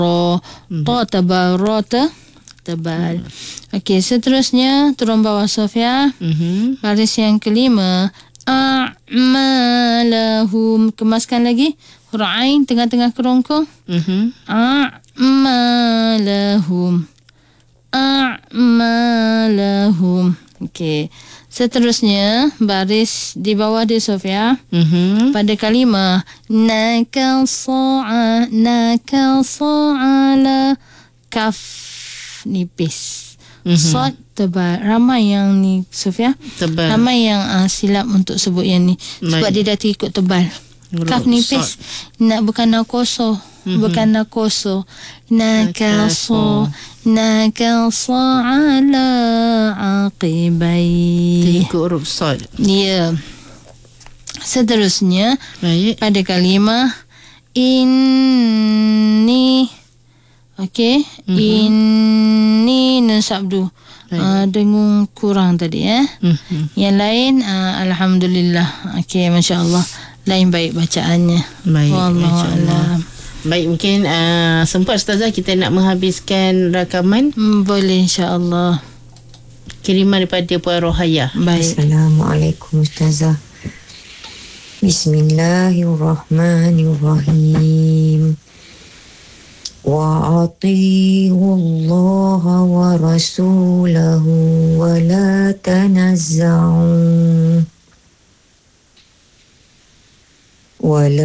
Ta tebal, ra tebal. Okey, seterusnya turun bawah Sofia. Baris yang kelima, a'malahum. Kemaskan lagi. Huruf ain tengah-tengah kerongkong. A'malahum. A'malahum. Okey. Seterusnya baris di bawah di Sofia. Pada kalimah nakal sa'ala kaf nipis. Sad tebal. Ramai yang ni Sofia. Tebal. Ramai yang silap untuk sebut yang ni. Sebab dia dah ikut tebal. Kaf nipis. Bukan nakoso. Bukan nakoso. Nakaso. Nakaso ala aqibai. Ikut huruf sad. Ya. Seterusnya Baik. pada kalimah inni. Okey. Inni nun sabdu. Dengung kurang tadi Yang lain alhamdulillah. Okey, masya-Allah. Lain baik bacaannya. Baik, Wallahu a'lam. Baik, mungkin sempat Ustazah kita nak menghabiskan rakaman. Boleh, insya-Allah. Kiriman daripada Puan Rohaya. Baik. Assalamualaikum Ustazah. Bismillahirrahmanirrahim. Wa ati'u Allah wa rasulahu wa la tanazza'u wa la